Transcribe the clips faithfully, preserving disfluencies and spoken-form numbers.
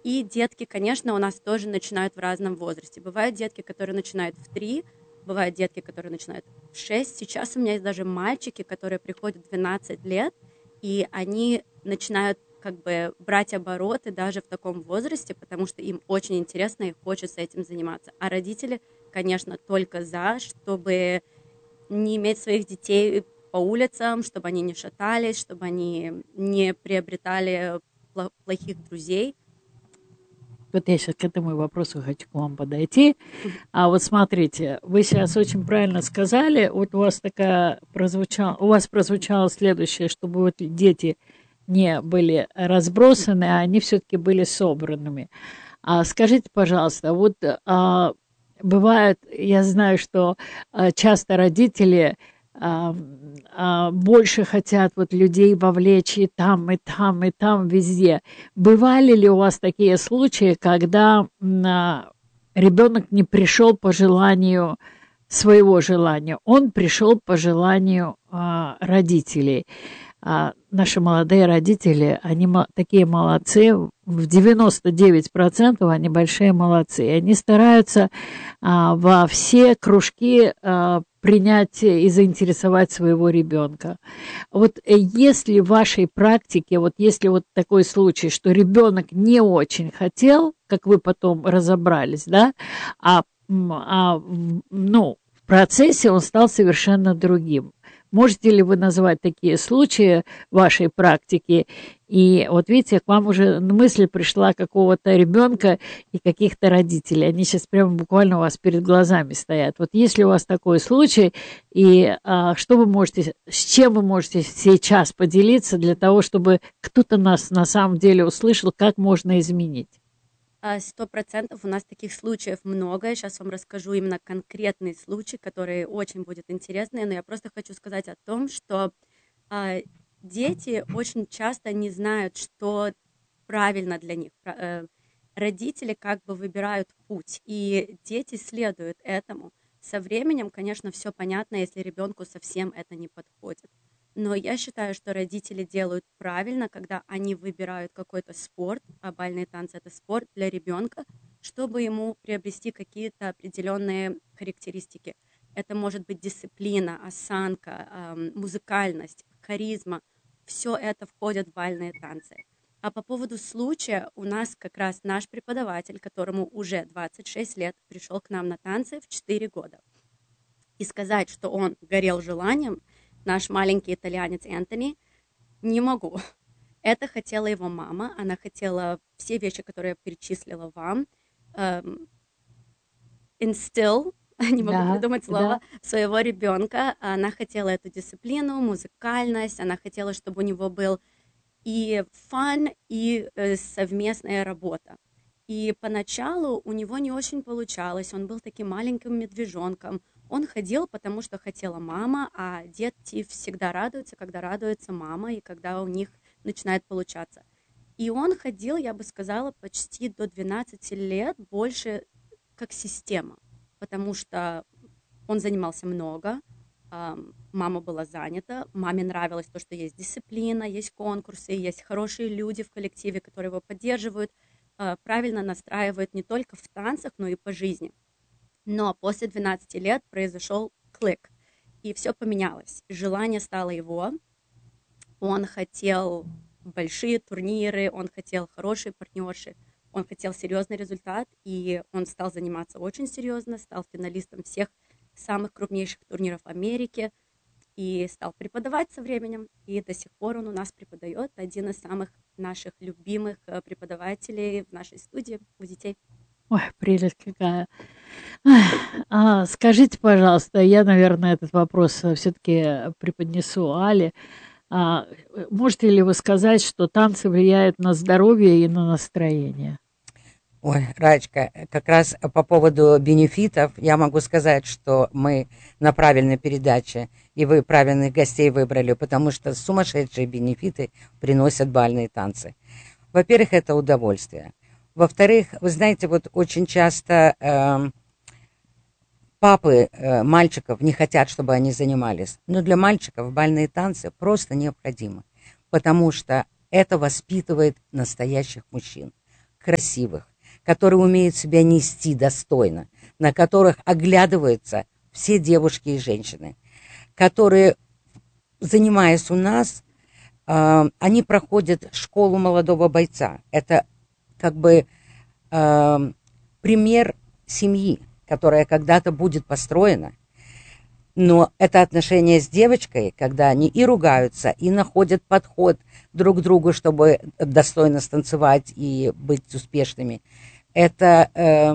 И детки, конечно, у нас тоже начинают в разном возрасте. Бывают детки, которые начинают в три, бывают детки, которые начинают в шесть. Сейчас у меня есть даже мальчики, которые приходят в двенадцать лет, и они начинают как бы брать обороты даже в таком возрасте, потому что им очень интересно и хочется этим заниматься. А родители, конечно, только за, чтобы не иметь своих детей по улицам, чтобы они не шатались, чтобы они не приобретали плохих друзей. Вот я сейчас к этому вопросу хочу к вам подойти. А вот смотрите, вы сейчас очень правильно сказали, вот у вас такая прозвучала, у вас прозвучало следующее, чтобы вот дети не были разбросаны, а они все-таки были собранными. А скажите, пожалуйста, вот а, бывает, я знаю, что а, часто родители а, а, больше хотят вот людей вовлечь и там, и там, и там, везде. Бывали ли у вас такие случаи, когда а, ребенок не пришел по желанию своего желания, он пришел по желанию а, родителей? А наши молодые родители, они такие молодцы, в девяносто девять процентов они большие молодцы. И они стараются а, во все кружки а, принять и заинтересовать своего ребенка. Вот если в вашей практике, вот если вот такой случай, что ребенок не очень хотел, как вы потом разобрались, да, а, а ну, в процессе он стал совершенно другим. Можете ли вы назвать такие случаи в вашей практике? И вот видите, к вам уже мысль пришла какого-то ребенка и каких-то родителей. Они сейчас прямо буквально у вас перед глазами стоят. Вот есть ли у вас такой случай, и а, что вы можете, с чем вы можете сейчас поделиться для того, чтобы кто-то нас на самом деле услышал, как можно изменить? Сто процентов у нас таких случаев много. Я сейчас вам расскажу именно конкретный случай, который очень будет интересный. Но я просто хочу сказать о том, что а, дети очень часто не знают, что правильно для них. Э, родители как бы выбирают путь, и дети следуют этому. Со временем, конечно, все понятно, если ребенку совсем это не подходит. Но я считаю, что родители делают правильно, когда они выбирают какой-то спорт, а бальные танцы – это спорт для ребенка, чтобы ему приобрести какие-то определенные характеристики. Это может быть дисциплина, осанка, эм, музыкальность, харизма. Все это входит в бальные танцы. А по поводу случая, у нас как раз наш преподаватель, которому уже двадцать шесть лет, пришел к нам на танцы в четыре года. И сказать, что он горел желанием, наш маленький итальянец Энтони, не могу. Это хотела его мама, она хотела все вещи, которые я перечислила вам, эм, instill, не могу Да, придумать да. слово, своего ребенка. Она хотела эту дисциплину, музыкальность, она хотела, чтобы у него был и fun, и э, совместная работа. И поначалу у него не очень получалось, он был таким маленьким медвежонком. Он ходил, потому что хотела мама, а дети всегда радуются, когда радуется мама, и когда у них начинает получаться. И он ходил, я бы сказала, почти до двенадцати лет, больше как система, потому что он занимался много, мама была занята, маме нравилось то, что есть дисциплина, есть конкурсы, есть хорошие люди в коллективе, которые его поддерживают, правильно настраивают не только в танцах, но и по жизни. Но после двенадцати лет произошел клик, и все поменялось. Желание стало его, он хотел большие турниры, он хотел хорошие партнерши, он хотел серьезный результат, и он стал заниматься очень серьезно, стал финалистом всех самых крупнейших турниров Америки и стал преподавать со временем, и до сих пор он у нас преподает, один из самых наших любимых преподавателей в нашей студии у детей. Ой, прелесть какая. А, скажите, пожалуйста, я, наверное, этот вопрос все-таки преподнесу Але. А, можете ли вы сказать, что танцы влияют на здоровье и на настроение? Ой, Рачка, как раз по поводу бенефитов я могу сказать, что мы на правильной передаче, и вы правильных гостей выбрали, потому что сумасшедшие бенефиты приносят бальные танцы. Во-первых, это удовольствие. Во-вторых, вы знаете, вот очень часто э, папы э, мальчиков не хотят, чтобы они занимались, но для мальчиков бальные танцы просто необходимы, потому что это воспитывает настоящих мужчин. красивых, которые умеют себя нести достойно, на которых оглядываются все девушки и женщины, которые, занимаясь у нас, э, они проходят школу молодого бойца. Это как бы э, пример семьи, которая когда-то будет построена. Но это отношение с девочкой, когда они и ругаются, и находят подход друг к другу, чтобы достойно станцевать и быть успешными, это э,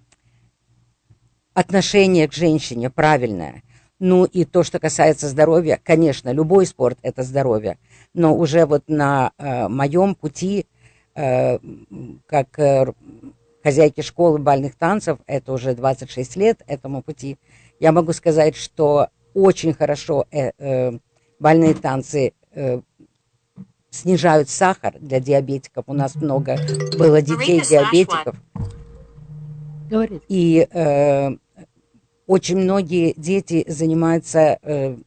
отношение к женщине правильное. Ну и то, что касается здоровья, конечно, любой спорт – это здоровье, но уже вот на э, моем пути, э, как э, хозяйки школы бальных танцев, это уже двадцать шесть лет этому пути, я могу сказать, что очень хорошо э, э, бальные танцы э, снижают сахар для диабетиков. У нас много было детей-диабетиков. Говорите. И э, очень многие дети занимаются э,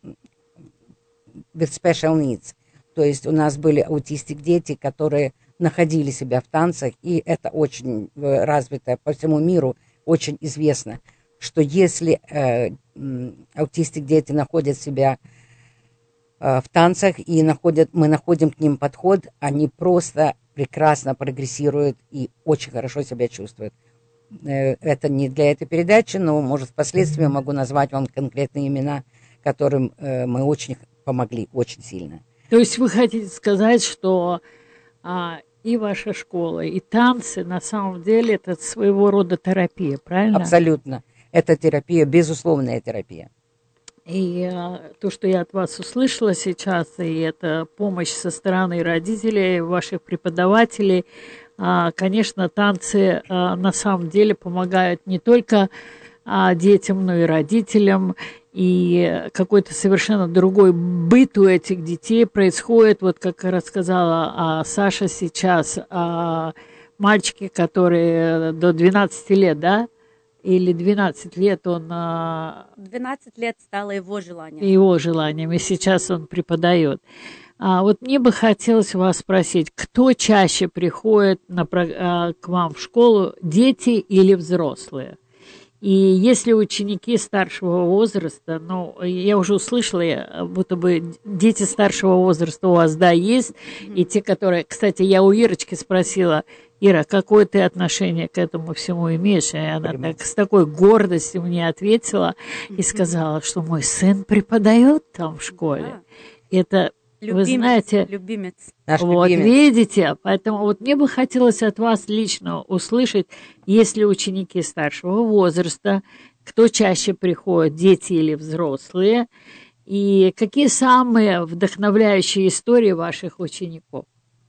with special needs. То есть у нас были аутистик-дети, которые находили себя в танцах, и это очень развито по всему миру, очень известно, что если э, аутистик-дети находят себя э, в танцах и находят, мы находим к ним подход, они просто прекрасно прогрессируют и очень хорошо себя чувствуют. Э, это не для этой передачи, но, может, впоследствии могу назвать вам конкретные имена, которым э, мы очень помогли, очень сильно. То есть вы хотите сказать, что а, и ваша школа, и танцы, на самом деле, это своего рода терапия, правильно? Абсолютно. Это терапия, безусловная терапия. И а, то, что я от вас услышала сейчас, и это помощь со стороны родителей, ваших преподавателей, а, конечно, танцы а, на самом деле помогают не только а, детям, но и родителям. И какой-то совершенно другой быт у этих детей происходит, вот как рассказала а, Саша сейчас, а, мальчики, которые до двенадцати лет, да? Или двенадцать лет он... двенадцать лет стало его желанием. Его желанием, и сейчас он преподает. А вот мне бы хотелось вас спросить, кто чаще приходит на, к вам в школу, дети или взрослые? И если ученики старшего возраста, ну, я уже услышала, будто бы дети старшего возраста у вас, да, есть, mm-hmm. и те, которые... Кстати, я у Ирочки спросила, Ира, какое ты отношение к этому всему имеешь? И она так, с такой гордостью мне ответила mm-hmm. и сказала, что мой сын преподает там в школе. Mm-hmm. Это... Любимец, вы знаете, любимец. Наш вот любимец. Видите, поэтому вот мне бы хотелось от вас лично услышать, если ученики старшего возраста, кто чаще приходит, дети или взрослые, и какие самые вдохновляющие истории ваших учеников.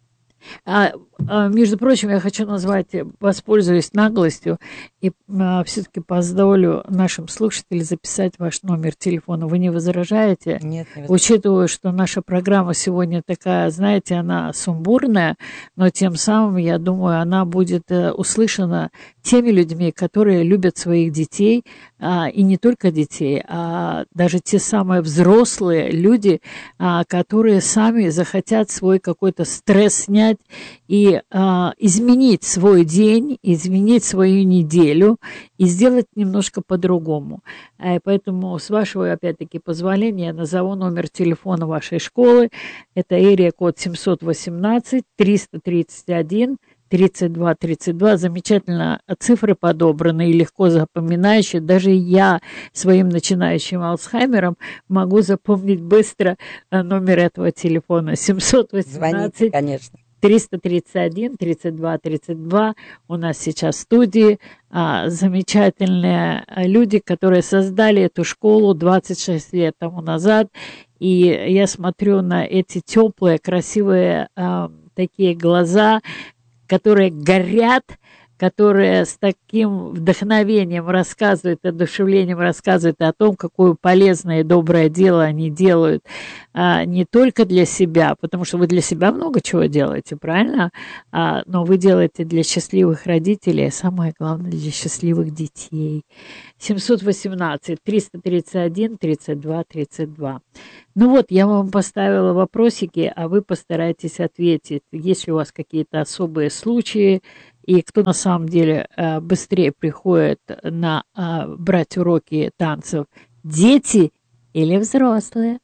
А, а, между прочим, я хочу назвать, воспользуюсь наглостью, и а, все-таки позволю нашим слушателям записать ваш номер телефона. Вы не возражаете? Нет, не возражаю. Учитывая, что наша программа сегодня такая, знаете, она сумбурная, но тем самым, я думаю, она будет э, услышана теми людьми, которые любят своих детей, а, и не только детей, а даже те самые взрослые люди, а, которые сами захотят свой какой-то стресс снять и а, изменить свой день, изменить свою неделю и сделать немножко по-другому. А, поэтому, с вашего, опять-таки, позволения, я назову номер телефона вашей школы. Это эрия-код семь один восемь триста тридцать один тридцать два тридцать два. Замечательно цифры подобраны и легко запоминающие. Даже я своим начинающим Алцхаймером могу запомнить быстро номер этого телефона. семь один восемь Звоните, конечно. триста тридцать один тридцать два тридцать два. У нас сейчас в студии а, замечательные люди, которые создали эту школу двадцать шесть лет тому назад. И я смотрю на эти теплые, красивые а, такие глаза, которые горят, которые с таким вдохновением рассказывают, одушевлением рассказывают о том, какое полезное и доброе дело они делают, а, не только для себя, потому что вы для себя много чего делаете, правильно? А, но вы делаете для счастливых родителей, а самое главное, для счастливых детей. семь один восемь триста тридцать один тридцать два тридцать два. Ну вот, я вам поставила вопросики, а вы постарайтесь ответить, есть ли у вас какие-то особые случаи, и кто на самом деле э, быстрее приходит на э, брать уроки танцев, дети или взрослые?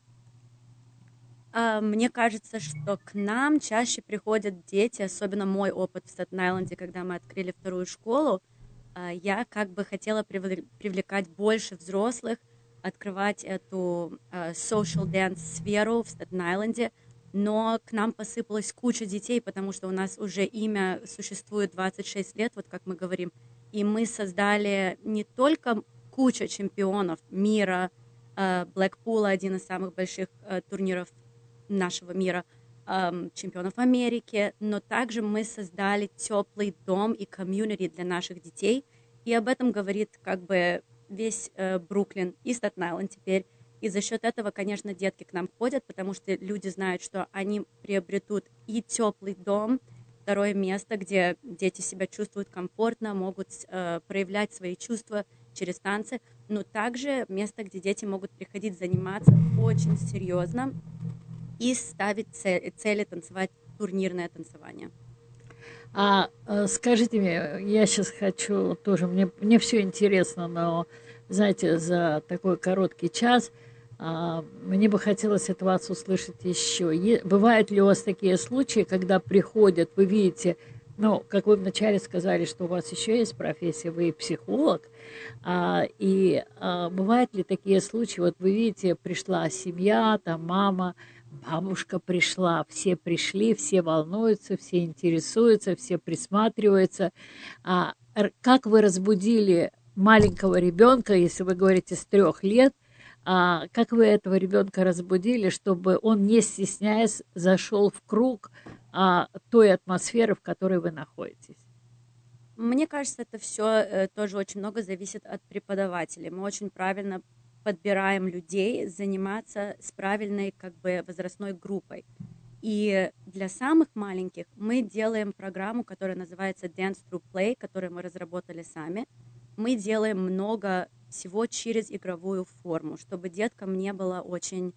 А, Мне кажется, что к нам чаще приходят дети, особенно мой опыт в Статен-Айленде, когда мы открыли вторую школу. а, Я как бы хотела привле- привлекать больше взрослых, открывать эту а, social dance сферу в Статен-Айленде, но к нам посыпалась куча детей, потому что у нас уже имя существует двадцать шесть лет, вот как мы говорим, и мы создали не только кучу чемпионов мира, а, Блэкпул один из самых больших а, турниров нашего мира, ам, чемпионов Америки, но также мы создали теплый дом и комьюнити для наших детей, и об этом говорит как бы весь э, Бруклин и Статен-Айленд теперь. И за счет этого, конечно, детки к нам ходят, потому что люди знают, что они приобретут и теплый дом, второе место, где дети себя чувствуют комфортно, могут э, проявлять свои чувства через танцы, но также место, где дети могут приходить заниматься очень серьезно и ставить цель- цели танцевать турнирное танцевание. А э, скажите мне, я сейчас хочу тоже, мне, мне все интересно, но, знаете, за такой короткий час а, мне бы хотелось от вас услышать еще. Е- бывают ли у вас такие случаи, когда приходят, вы видите, ну, как вы вначале сказали, что у вас еще есть профессия, вы психолог, а, и а, бывают ли такие случаи, вот вы видите, пришла семья, там мама, бабушка пришла, все пришли, все волнуются, все интересуются, все присматриваются. А р- как вы разбудили маленького ребенка, если вы говорите с трех лет, а, как вы этого ребенка разбудили, чтобы он, не стесняясь, зашел в круг а, той атмосферы, в которой вы находитесь? Мне кажется, это все тоже очень много зависит от преподавателей. Мы очень правильно подбираем людей заниматься с правильной как бы возрастной группой. И для самых маленьких мы делаем программу, которая называется Dance Through Play, которую мы разработали сами. Мы делаем много всего через игровую форму, чтобы деткам не было очень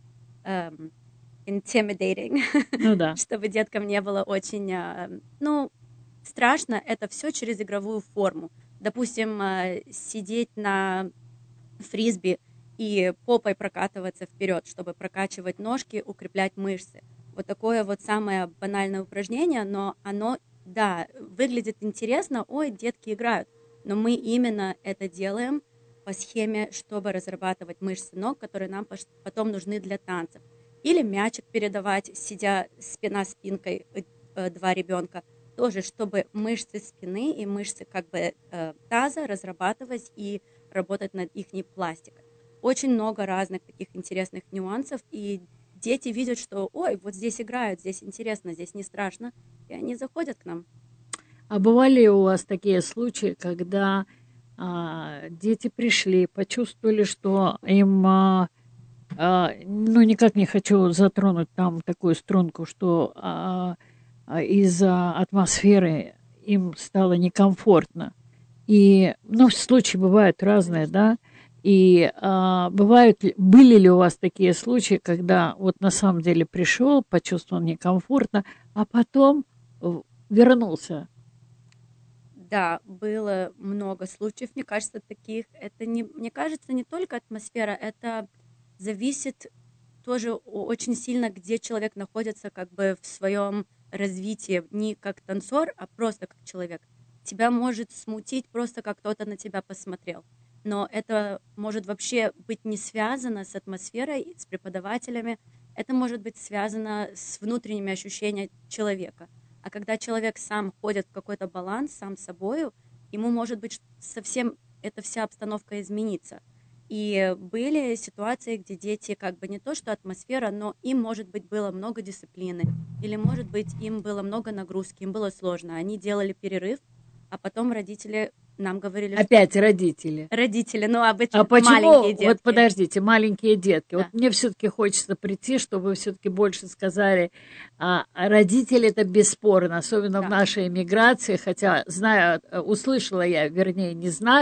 эм, intimidating, Ну да. чтобы деткам не было очень, э, ну, страшно. Это все через игровую форму. Допустим, э, сидеть на фрисби и попой прокатываться вперед, чтобы прокачивать ножки, укреплять мышцы. Вот такое вот самое банальное упражнение, но оно, да, выглядит интересно, ой, детки играют, но мы именно это делаем по схеме, чтобы разрабатывать мышцы ног, которые нам пош- потом нужны для танцев. Или мячик передавать, сидя спина спинкой, э, э, два ребенка, тоже, чтобы мышцы спины и мышцы как бы э, таза разрабатывать и работать над их пластикой. Очень много разных таких интересных нюансов, и дети видят, что, ой, вот здесь играют, здесь интересно, здесь не страшно, и они заходят к нам. А бывали у вас такие случаи, когда а, дети пришли, почувствовали, что им, а, а, ну, никак не хочу затронуть там такую струнку, что а, а, из-за атмосферы им стало некомфортно. И, ну, случаи бывают разные, да, и а, бывают, ли- были ли у вас такие случаи, когда вот на самом деле пришел, почувствовал некомфортно, а потом в- вернулся? Да, было много случаев, мне кажется, таких. Это не, мне кажется, не только атмосфера, это зависит тоже о- очень сильно, где человек находится как бы в своем развитии, не как танцор, а просто как человек. Тебя может смутить просто, как кто-то на тебя посмотрел. Но это может вообще быть не связано с атмосферой, с преподавателями. Это может быть связано с внутренними ощущениями человека. А когда человек сам ходит в какой-то баланс сам с собою, ему может быть совсем эта вся обстановка измениться. И были ситуации, где дети как бы не то, что атмосфера, но им, может быть, было много дисциплины, или, может быть, им было много нагрузки, им было сложно. Они делали перерыв, а потом родители нам говорили, что Опять родители. родители, ну, А обычно почему, маленькие вот детки. подождите, маленькие детки? Вот Да. мне все-таки хочется прийти, чтобы вы все-таки больше сказали, а, а родители это бесспорно, особенно в Да. нашей эмиграции, хотя знаю, э, услышала я, вернее, не знаю,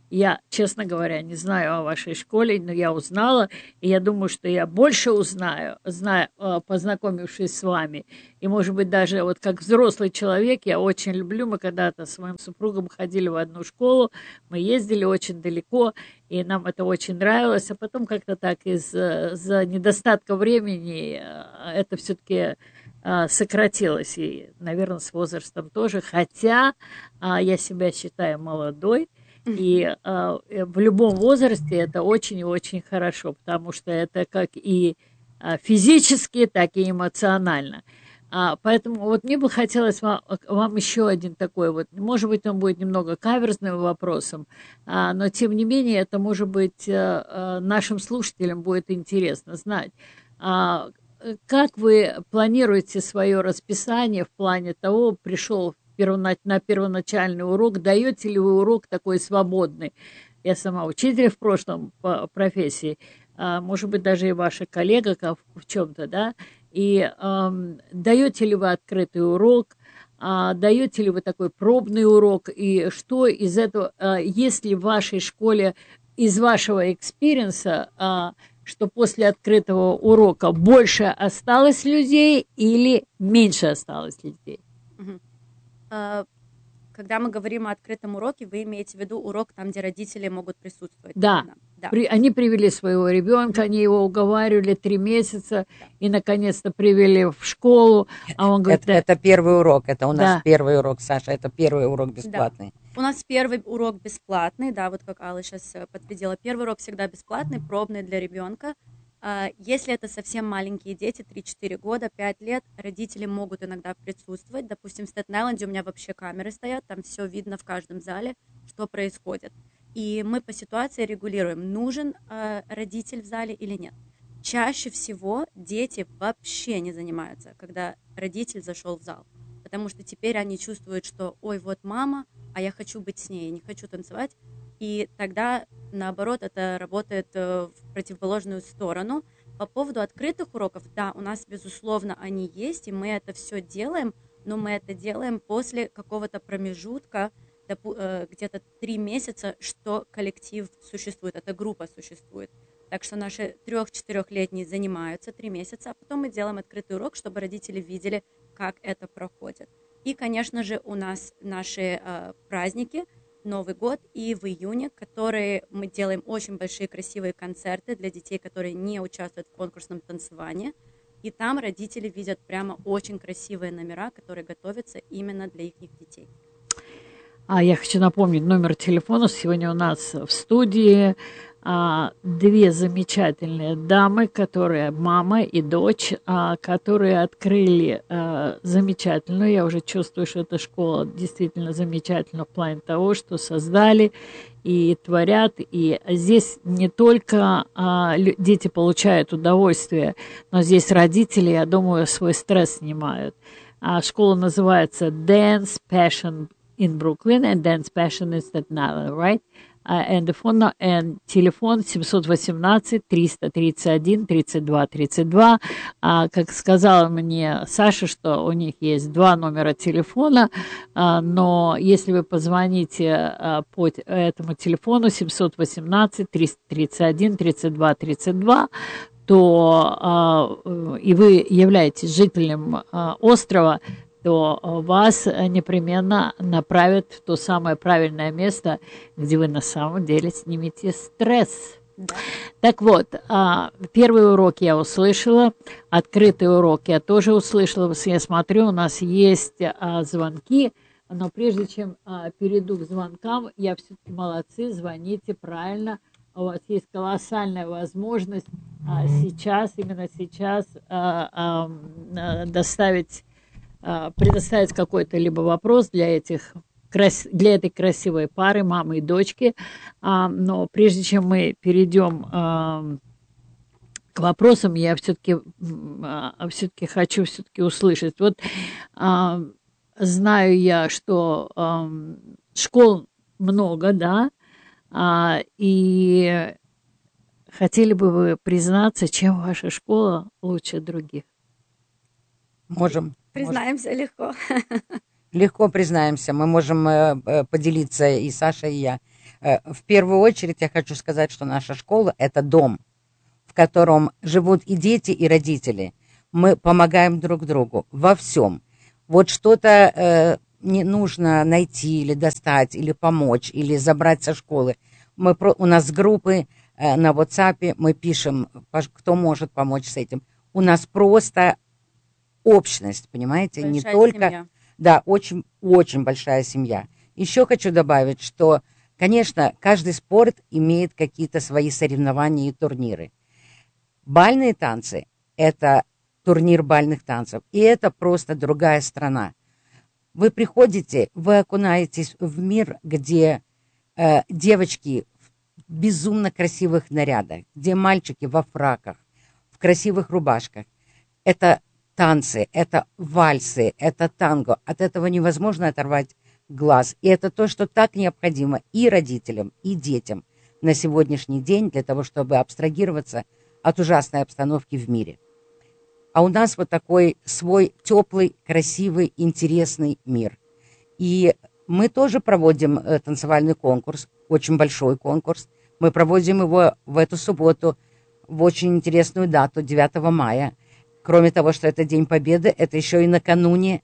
Я, честно говоря, не знаю о вашей школе, но я узнала, и я думаю, что я больше узнаю, знаю, познакомившись с вами. И, может быть, даже вот как взрослый человек, я очень люблю, мы когда-то с моим супругом ходили в одну школу, мы ездили очень далеко, и нам это очень нравилось, а потом как-то так из-за недостатка времени это все-таки сократилось, и, наверное, с возрастом тоже, хотя я себя считаю молодой, и э, в любом возрасте это очень и очень хорошо, потому что это как и э, физически, так и эмоционально. А, поэтому вот мне бы хотелось вам, вам еще один такой вот, может быть, он будет немного каверзным вопросом, а, но тем не менее это, может быть, а, нашим слушателям будет интересно знать. А, как вы планируете свое расписание в плане того, пришел на первоначальный урок, даете ли вы урок такой свободный? Я сама учитель в прошлом по профессии, а, может быть, даже и ваша коллега в чем-то, да, и эм, даете ли вы открытый урок, а, даете ли вы такой пробный урок, и что из этого, а, есть ли в вашей школе, из вашего экспириенса, а, что после открытого урока больше осталось людей или меньше осталось людей? Когда мы говорим о открытом уроке, вы имеете в виду урок там, где родители могут присутствовать? Да. Да. При, они привели своего ребенка, они его уговаривали три месяца, да. И наконец-то привели в школу. А он говорит, это, да. это первый урок, это у нас да. первый урок, Саша, это первый урок бесплатный. Да. У нас первый урок бесплатный, да, вот как Алла сейчас подтвердила. Первый урок всегда бесплатный, пробный для ребенка. Если это совсем маленькие дети, три-четыре года, пять лет, родители могут иногда присутствовать. Допустим, в Стэттен-Айленде у меня вообще камеры стоят, там все видно в каждом зале, что происходит. И мы по ситуации регулируем, нужен э, родитель в зале или нет. Чаще всего дети вообще не занимаются, когда родитель зашел в зал. Потому что теперь они чувствуют, что ой, вот мама, а я хочу быть с ней, не хочу танцевать. И тогда, наоборот, это работает в противоположную сторону. По поводу открытых уроков, да, у нас, безусловно, они есть, и мы это все делаем, но мы это делаем после какого-то промежутка, где-то три месяца, что коллектив существует, эта группа существует. Так что наши трех-четырехлетние занимаются три месяца, а потом мы делаем открытый урок, чтобы родители видели, как это проходит. И, конечно же, у нас наши э, праздники, Новый год и в июне, которые мы делаем очень большие красивые концерты для детей, которые не участвуют в конкурсном танцевании. И там родители видят прямо очень красивые номера, которые готовятся именно для их детей. А я хочу напомнить номер телефона. Сегодня у нас в студии а, две замечательные дамы, которые мама и дочь, а, которые открыли а, замечательную, я уже чувствую, что эта школа действительно замечательна в плане того, что создали и творят. И здесь не только а, дети получают удовольствие, но здесь родители, я думаю, свой стресс снимают. А, школа называется Dance Passion in Brooklyn and Dance Passion in Staten Island, right? Uh, and the phone and телефон семь один восемь триста тридцать один тридцать два тридцать два. Uh, как сказала мне Саша, что у них есть два номера телефона, uh, но если вы позвоните uh, по этому телефону семь один восемь триста тридцать один тридцать два тридцать два, то uh, и вы являетесь жителем uh, острова, то вас непременно направят в то самое правильное место, где вы на самом деле снимете стресс. Да. Так вот, первый урок я услышала, открытый урок я тоже услышала. Я смотрю, у нас есть звонки, но прежде чем перейду к звонкам, я все-таки молодцы, звоните правильно. У вас есть колоссальная возможность сейчас, именно сейчас доставить предоставить какой-то либо вопрос для этих для этой красивой пары, мамы и дочки. Но прежде чем мы перейдем к вопросам, я все-таки все-таки хочу все-таки услышать. Вот знаю я, что школ много, да, и хотели бы вы признаться, чем ваша школа лучше других? Можем. Признаемся легко. Легко признаемся. Мы можем э, поделиться, и Саша, и я. В первую очередь я хочу сказать, что наша школа – это дом, в котором живут и дети, и родители. Мы помогаем друг другу во всем. Вот что-то э, не нужно найти или достать, или помочь, или забрать со школы. Мы про, у нас группы э, на WhatsApp, мы пишем, кто может помочь с этим. У нас просто общность, понимаете, большая не только... Семья. Да, очень, очень большая семья. Еще хочу добавить, что, конечно, каждый спорт имеет какие-то свои соревнования и турниры. Бальные танцы – это турнир бальных танцев, и это просто другая страна. Вы приходите, вы окунаетесь в мир, где э, девочки в безумно красивых нарядах, где мальчики во фраках, в красивых рубашках. Это танцы, это вальсы, это танго. От этого невозможно оторвать глаз. И это то, что так необходимо и родителям, и детям на сегодняшний день для того, чтобы абстрагироваться от ужасной обстановки в мире. А у нас вот такой свой теплый, красивый, интересный мир. И мы тоже проводим э, танцевальный конкурс, очень большой конкурс. Мы проводим его в эту субботу, в очень интересную дату, девятого мая. Кроме того, что это День Победы, это еще и накануне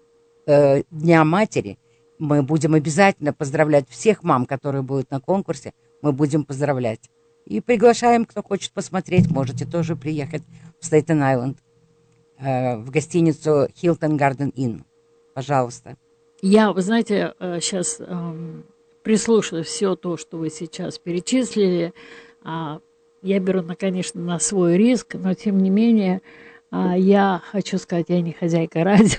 э, Дня Матери. Мы будем обязательно поздравлять всех мам, которые будут на конкурсе. Мы будем поздравлять. И приглашаем, кто хочет посмотреть, можете тоже приехать в Стейтен-Айленд, э, в гостиницу Hilton Garden Inn. Пожалуйста. Я, вы знаете, сейчас э, прислушалась все то, что вы сейчас перечислили. Э, я беру, конечно, на свой риск, но тем не менее... Я хочу сказать, я не хозяйка радио,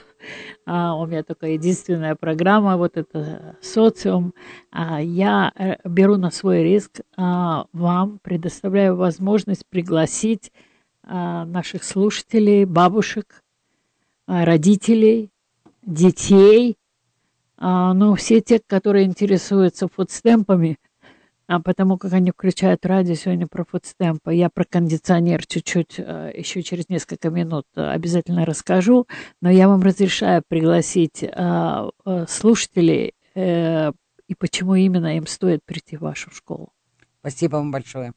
у меня только единственная программа, вот это «Социум». Я беру на свой риск, вам предоставляю возможность пригласить наших слушателей, бабушек, родителей, детей, ну, все те, которые интересуются фудстемпами, а потому как они включают радио сегодня про фудстемпы. Я про кондиционер чуть-чуть еще через несколько минут обязательно расскажу, но я вам разрешаю пригласить слушателей и почему именно им стоит прийти в вашу школу. Спасибо вам большое.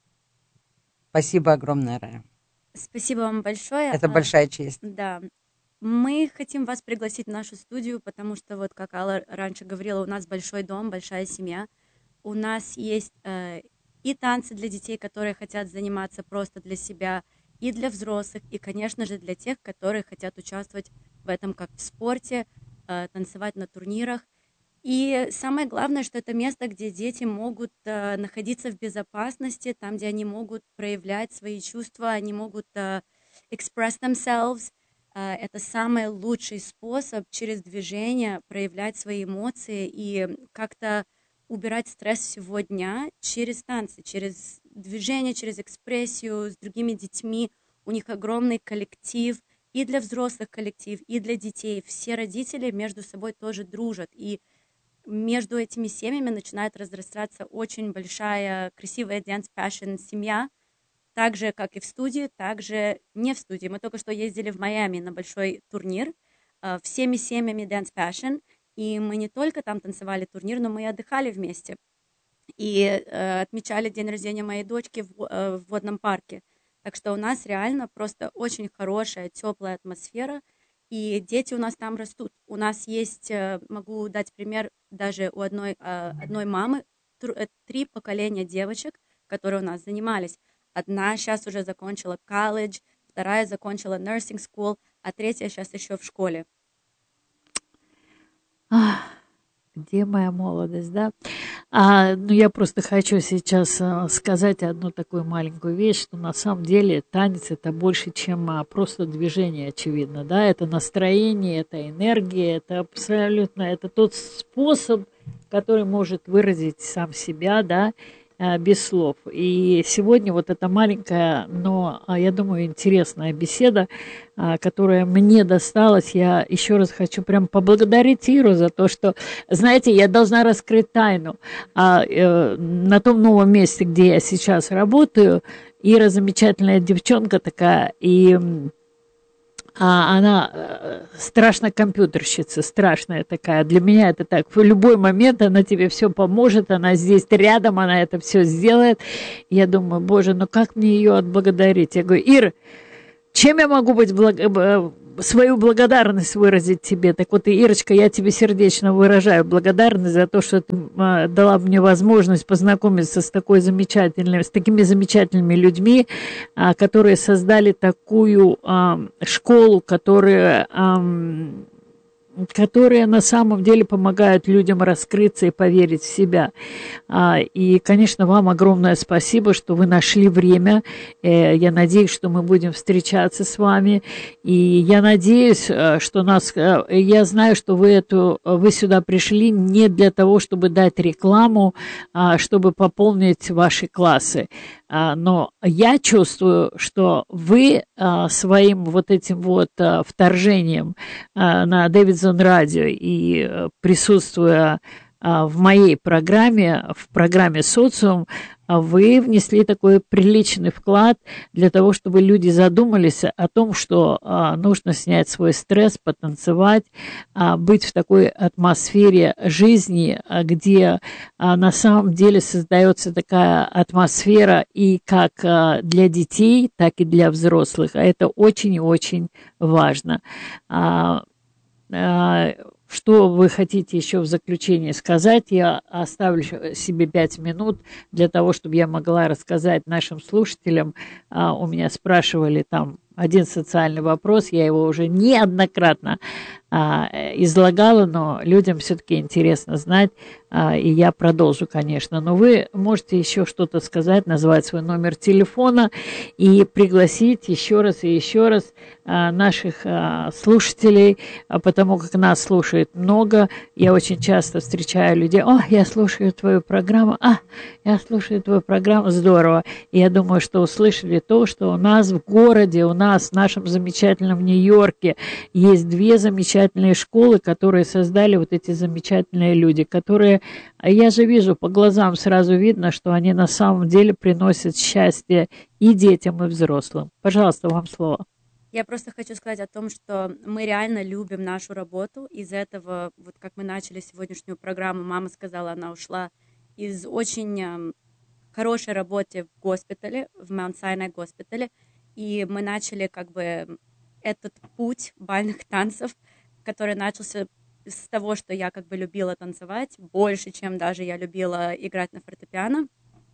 Спасибо огромное, Рая. Спасибо вам большое. Это большая честь. Да. Мы хотим вас пригласить в нашу студию, потому что, вот как Алла раньше говорила, у нас большой дом, большая семья. У нас есть э, и танцы для детей, которые хотят заниматься просто для себя, и для взрослых, и, конечно же, для тех, которые хотят участвовать в этом как в спорте, э, танцевать на турнирах. И самое главное, что это место, где дети могут э, находиться в безопасности, там, где они могут проявлять свои чувства, они могут э, express themselves. Э, это самый лучший способ через движение проявлять свои эмоции и как-то убирать стресс всего дня через танцы, через движение, через экспрессию с другими детьми. У них огромный коллектив, и для взрослых коллектив, и для детей. Все родители между собой тоже дружат, и между этими семьями начинает разрастаться очень большая, красивая Dance Passion семья, так же, как и в студии, так же не в студии. Мы только что ездили в Майами на большой турнир э, всеми семьями Dance Passion, и мы не только там танцевали турнир, но мы и отдыхали вместе. И э, отмечали день рождения моей дочки в, э, в водном парке. Так что у нас реально просто очень хорошая, теплая атмосфера. И дети у нас там растут. У нас есть, э, могу дать пример, даже у одной, э, одной мамы тр, три поколения девочек, которые у нас занимались. Одна сейчас уже закончила колледж, вторая закончила nursing school, а третья сейчас еще в школе. Где моя молодость, да? А, ну, я просто хочу сейчас а, сказать одну такую маленькую вещь, что на самом деле танец – это больше, чем а, просто движение, очевидно, да? Это настроение, это энергия, это абсолютно, это тот способ, который может выразить сам себя, да, без слов. И сегодня вот эта маленькая, но, я думаю, интересная беседа, которая мне досталась, я еще раз хочу прям поблагодарить Иру за то, что, знаете, я должна раскрыть тайну. На том новом месте, где я сейчас работаю, Ира замечательная девчонка такая, и А она э, страшно компьютерщица, страшная такая. Для меня это так. В любой момент она тебе все поможет, она здесь рядом, она это все сделает. Я думаю, боже, ну как мне ее отблагодарить? Я говорю, Ир, чем я могу быть благ... свою благодарность выразить тебе? Так вот, Ирочка, я тебе сердечно выражаю благодарность за то, что ты а, дала мне возможность познакомиться с такой замечательной, с такими замечательными людьми, а, которые создали такую а, школу, которая... А, которые на самом деле помогают людям раскрыться и поверить в себя. И, конечно, вам огромное спасибо, что вы нашли время. Я надеюсь, что мы будем встречаться с вами. И я надеюсь, что нас... Я знаю, что вы, эту, вы сюда пришли не для того, чтобы дать рекламу, а чтобы пополнить ваши классы. Но я чувствую, что вы своим вот этим вот вторжением на Дэвидсон радио и присутствуя в моей программе, в программе «Социум», вы внесли такой приличный вклад для того, чтобы люди задумались о том, что нужно снять свой стресс, потанцевать, быть в такой атмосфере жизни, где на самом деле создается такая атмосфера и как для детей, так и для взрослых. А это очень и очень важно. Что вы хотите еще в заключении сказать? Я оставлю себе пять минут для того, чтобы я могла рассказать нашим слушателям. У меня спрашивали там один социальный вопрос, я его уже неоднократно излагала, но людям все-таки интересно знать, и я продолжу, конечно. Но вы можете еще что-то сказать, назвать свой номер телефона и пригласить еще раз и еще раз наших слушателей, потому как нас слушает много. Я очень часто встречаю людей: «О, я слушаю твою программу, а, я слушаю твою программу, здорово». И я думаю, что услышали то, что у нас в городе, у нас в нашем замечательном Нью-Йорке есть две замечательные школы, которые создали вот эти замечательные люди, которые, я же вижу, по глазам сразу видно, что они на самом деле приносят счастье и детям, и взрослым. Пожалуйста, вам слово. Я просто хочу сказать о том, что мы реально любим нашу работу. Из этого, вот как мы начали сегодняшнюю программу, мама сказала, она ушла из очень хорошей работы в госпитале, в Маунт Сайнай госпитале, и мы начали как бы этот путь бальных танцев, который начался с того, что я как бы любила танцевать больше, чем даже я любила играть на фортепиано.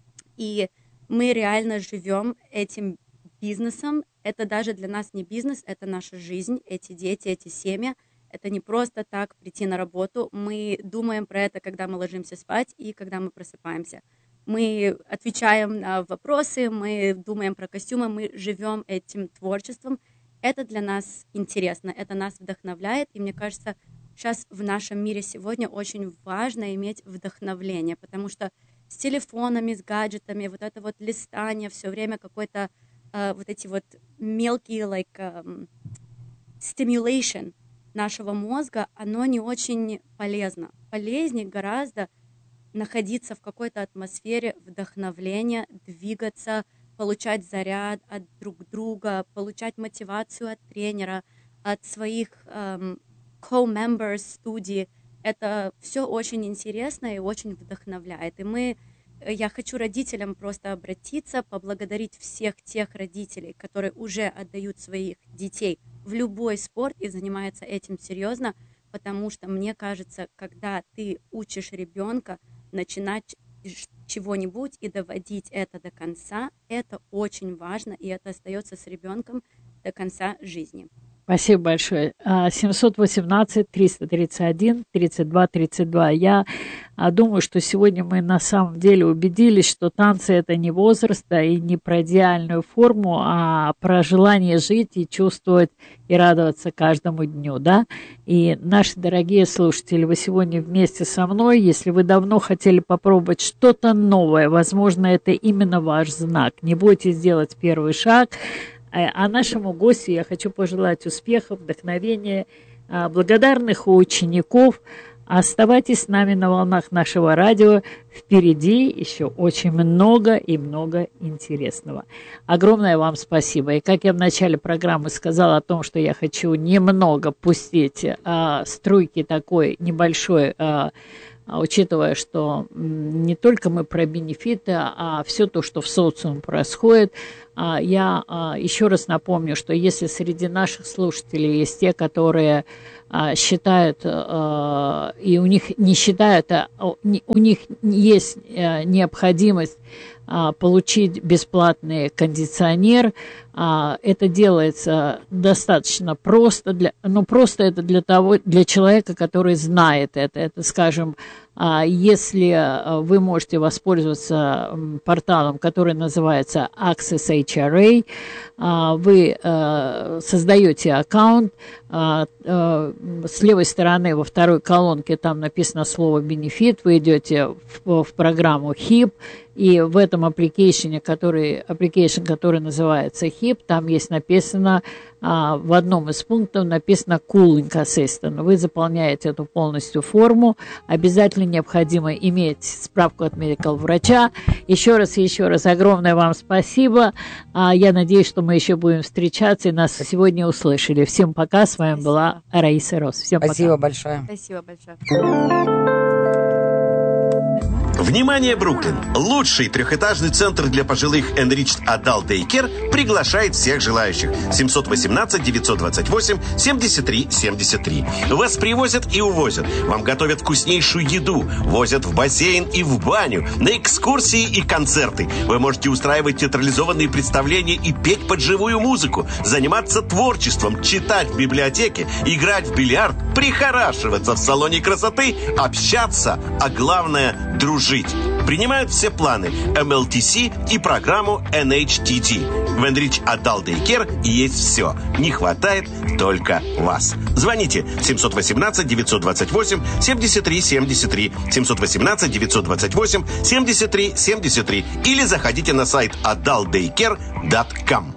И мы реально живем этим бизнесом. Это даже для нас не бизнес, это наша жизнь, эти дети, эти семьи. Это не просто так прийти на работу. Мы думаем про это, когда мы ложимся спать и когда мы просыпаемся. Мы отвечаем на вопросы, мы думаем про костюмы, мы живем этим творчеством. Это для нас интересно, это нас вдохновляет, и мне кажется, сейчас в нашем мире сегодня очень важно иметь вдохновление, потому что с телефонами, с гаджетами, вот это вот листание, все время какой-то uh, вот эти вот мелкие like um, stimulation нашего мозга, оно не очень полезно. Полезнее гораздо находиться в какой-то атмосфере вдохновления, двигаться, получать заряд от друг друга, получать мотивацию от тренера, от своих um, co-members студии. Это все очень интересно и очень вдохновляет. И мы, я хочу родителям просто обратиться, поблагодарить всех тех родителей, которые уже отдают своих детей в любой спорт и занимаются этим серьезно, потому что мне кажется, когда ты учишь ребенка начинать чего-нибудь и доводить это до конца, это очень важно, и это остается с ребенком до конца жизни. Спасибо большое. семьсот восемнадцать триста тридцать один тридцать два тридцать два. Я думаю, что сегодня мы на самом деле убедились, что танцы – это не возраст, да, и не про идеальную форму, а про желание жить и чувствовать и радоваться каждому дню, да. И наши дорогие слушатели, вы сегодня вместе со мной. Если вы давно хотели попробовать что-то новое, возможно, это именно ваш знак. Не бойтесь делать первый шаг. А нашему гостю я хочу пожелать успехов, вдохновения, благодарных учеников, Оставайтесь с нами на волнах нашего радио. Впереди еще очень много и много интересного. Огромное вам спасибо. И как я в начале программы сказала о том, что я хочу немного пустить а, струйки такой небольшой, а, учитывая, что не только мы про бенефиты, а все то, что в социуме происходит. Я еще раз напомню, что если среди наших слушателей есть те, которые считают, и у них не считают, а у них есть необходимость получить бесплатный кондиционер, это делается достаточно просто, для, ну просто это для того, для человека, который знает это. Это, скажем, если вы можете воспользоваться порталом, который называется Access эйч ар эй, вы создаете аккаунт, с левой стороны во второй колонке там написано слово «бенефит», вы идете в, в программу хип, и в этом application, который, application, который называется хип, там есть написано, а, в одном из пунктов написано Cooling Assistant. Вы заполняете эту полностью форму. Обязательно необходимо иметь справку от медикал врача. Еще раз и еще раз огромное вам спасибо. А, я надеюсь, что мы еще будем встречаться и нас сегодня услышали. Всем пока. С вами Спасибо. Была Раиса Рос. Всем Спасибо пока. большое. Спасибо большое. Внимание, Бруклин! Лучший трехэтажный центр для пожилых Enriched Adult Daycare приглашает всех желающих. семьсот восемнадцать девятьсот двадцать восемь семьдесят три семьдесят три. Вас привозят и увозят. Вам готовят вкуснейшую еду. Возят в бассейн и в баню. На экскурсии и концерты. Вы можете устраивать театрализованные представления и петь под живую музыку. Заниматься творчеством, читать в библиотеке, играть в бильярд, прихорашиваться в салоне красоты, общаться, а главное – дружить. Принимают все планы эм эл ти си и программу эн эйч ти ти. В Enriched Adult Daycare есть все. Не хватает только вас. Звоните семьсот восемнадцать девятьсот двадцать восемь семьдесят три семьдесят три, семьсот восемнадцать девятьсот двадцать восемь семьдесят три семьдесят три или заходите на сайт adult daycare точка ком.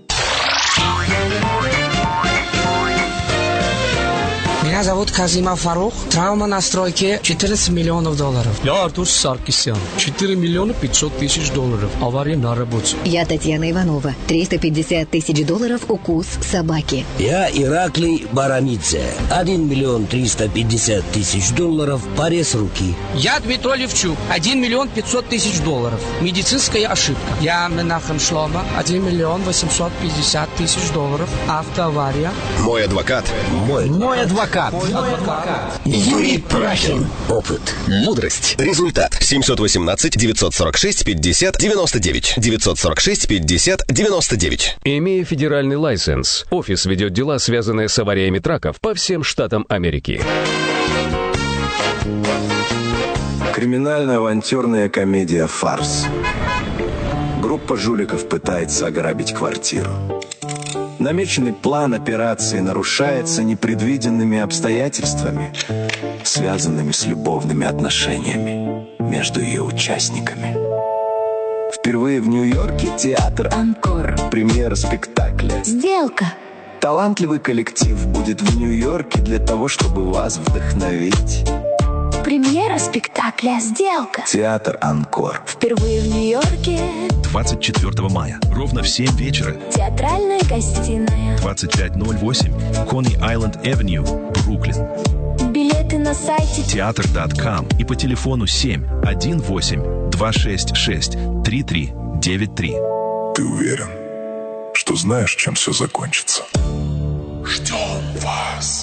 Меня зовут Казимов Фарух. Травма на стройке четырнадцать миллионов долларов. Я Артур Саркисян. четыре миллиона пятьсот тысяч долларов. Авария на работе. Я Татьяна Иванова. триста пятьдесят тысяч долларов укус собаки. Я Ираклий Барамидзе. один миллион триста пятьдесят тысяч долларов. Порез руки. Я Дмитрий Левчук. один миллион пятьсот тысяч долларов. Медицинская ошибка. Я Менахем Шлома. один миллион восемьсот пятьдесят тысяч долларов. Автоавария. Мой адвокат. Мой, Мой адвокат. Юрий Прахин. Опыт. Мудрость. Результат. семьсот восемнадцать девятьсот сорок шесть пятьдесят девяносто девять. девятьсот сорок шесть пятьдесят девяносто девять. Имея федеральный лайсенс, офис ведет дела, связанные с авариями траков по всем штатам Америки. Криминально-авантюрная комедия «Фарс». Группа жуликов пытается ограбить квартиру. Намеченный план операции нарушается непредвиденными обстоятельствами, связанными с любовными отношениями между ее участниками. Впервые в Нью-Йорке театр «Анкор». Премьера спектакля «Сделка». Талантливый коллектив будет в Нью-Йорке для того, чтобы вас вдохновить. Премьера спектакля «Сделка». Театр «Анкор». Впервые в Нью-Йорке. двадцать четвёртого мая. Ровно в семь вечера. Театральная гостиная. двадцать пять ноль восемь. Coney Island Avenue, Бруклин. Билеты на сайте театр точка ком и по телефону семь один восемь два шесть шесть три три девять три. Ты уверен, что знаешь, чем все закончится? Ждем вас.